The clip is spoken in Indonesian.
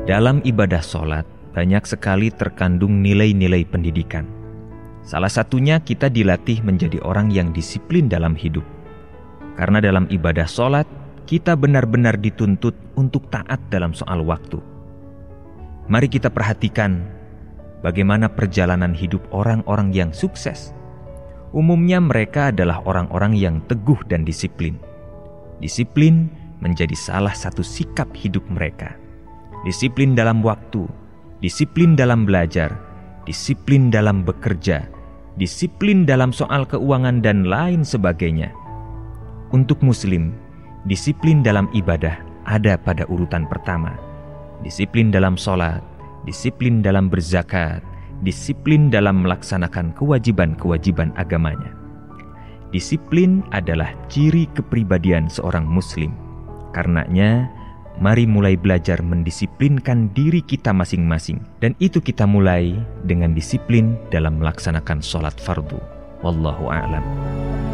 Dalam ibadah sholat, banyak sekali terkandung nilai-nilai pendidikan. Salah satunya kita dilatih menjadi orang yang disiplin dalam hidup. Karena dalam ibadah sholat, kita benar-benar dituntut untuk taat dalam soal waktu. Mari kita perhatikan bagaimana perjalanan hidup orang-orang yang sukses. Umumnya mereka adalah orang-orang yang teguh dan disiplin. Disiplin menjadi salah satu sikap hidup mereka. Disiplin dalam waktu, disiplin dalam belajar, disiplin dalam bekerja, disiplin dalam soal keuangan dan lain sebagainya. Untuk Muslim, disiplin dalam ibadah ada pada urutan pertama. Disiplin dalam sholat, disiplin dalam berzakat, disiplin dalam melaksanakan kewajiban-kewajiban agamanya. Disiplin adalah ciri kepribadian seorang Muslim. Karenanya, mari mulai belajar mendisiplinkan diri kita masing-masing. Dan itu kita mulai dengan disiplin dalam melaksanakan sholat fardu. Wallahu a'lam.